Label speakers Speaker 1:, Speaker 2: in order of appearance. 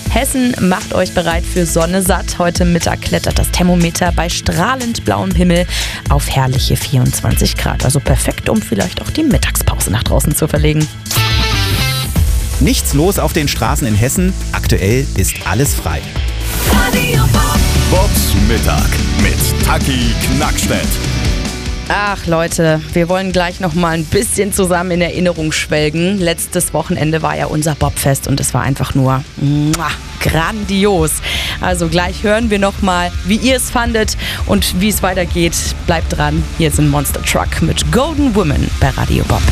Speaker 1: Hessen, macht euch bereit für Sonne satt. Heute Mittag klettert das Thermometer bei strahlend blauem Himmel auf herrliche 24 Grad. Also perfekt, um vielleicht auch die Mittagspause nach draußen zu verlegen.
Speaker 2: Nichts los auf den Straßen in Hessen. Aktuell ist alles frei.
Speaker 3: Radio Bobs Mittag mit Taki Knackstedt.
Speaker 1: Ach Leute, wir wollen gleich noch mal ein bisschen zusammen in Erinnerung schwelgen. Letztes Wochenende war ja unser Bobfest und es war einfach nur grandios. Also gleich hören wir noch mal, wie ihr es fandet und wie es weitergeht. Bleibt dran, hier sind Monster Truck mit Golden Woman bei Radio Bob.